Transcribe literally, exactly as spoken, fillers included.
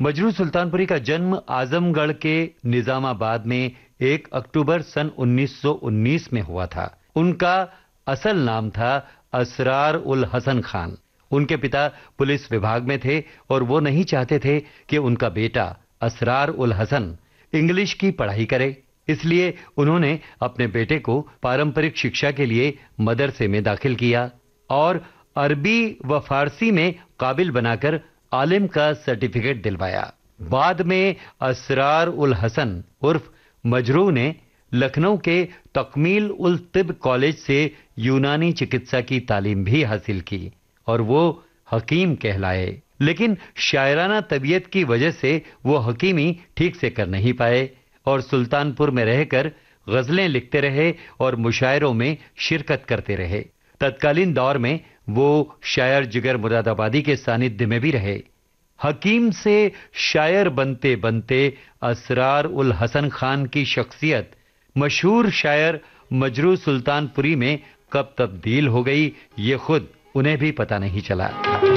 मजरू सुल्तानपुरी का जन्म आजमगढ़ के निजामाबाद में एक अक्टूबर सन उन्नीस सौ उन्नीस में हुआ था। उनका असल नाम था असरार उल हसन खान। उनके पिता पुलिस विभाग में थे और वो नहीं चाहते थे कि उनका बेटा असरार उल हसन इंग्लिश की पढ़ाई करे, इसलिए उन्होंने अपने बेटे को पारंपरिक शिक्षा के लिए मदरसे में दाखिल किया और अरबी व फारसी में काबिल बनाकर आलिम का सर्टिफिकेट दिलवाया। बाद में असरार उल हसन उर्फ मजरू ने लखनऊ के तकमील उल तिब कॉलेज से यूनानी चिकित्सा की तालीम भी हासिल की और वो हकीम कहलाए। लेकिन शायराना तबीयत की वजह से वो हकीमी ठीक से कर नहीं पाए और सुल्तानपुर में रहकर गजलें लिखते रहे और मुशायरों में शिरकत करते रहे। तत्कालीन दौर में वो शायर जिगर मुरादाबादी के सानिध्य में भी रहे। हकीम से शायर बनते बनते असरार उल हसन खान की शख्सियत मशहूर शायर मजरू सुल्तानपुरी में कब तब्दील हो गई, ये खुद उन्हें भी पता नहीं चला।